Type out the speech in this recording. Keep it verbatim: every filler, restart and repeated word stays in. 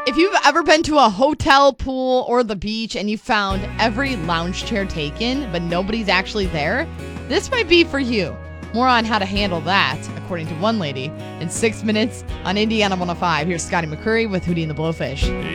If you've ever been to a hotel, pool, or the beach and you found every lounge chair taken, but nobody's actually there, this might be for you. More on how to handle that, according to one lady, in six minutes on Indiana one oh five. Here's Scotty McCurry with Hootie and the Blowfish.